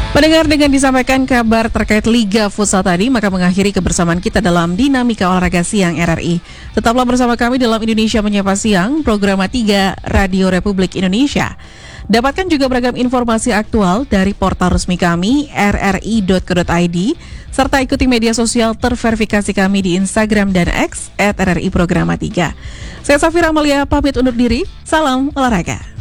Pendengar, dengan disampaikan kabar terkait Liga Futsal tadi, maka mengakhiri kebersamaan kita dalam Dinamika Olahraga Siang RRI. Tetaplah bersama kami dalam Indonesia Menyapa Siang, program 3 Radio Republik Indonesia. Dapatkan juga beragam informasi aktual dari portal resmi kami, rri.co.id, serta ikuti media sosial terverifikasi kami di Instagram dan X @RRI Programa 3. Saya Safira Amalia, pamit undur diri. Salam olahraga.